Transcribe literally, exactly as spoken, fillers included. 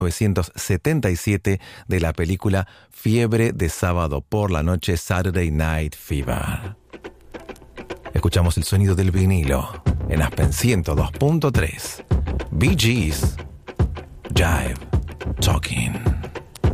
novecientos setenta y siete de la película Fiebre de sábado por la noche, Saturday Night Fever. Escuchamos el sonido del vinilo en Aspen ciento dos punto tres. Bee Gees, Jive Talking.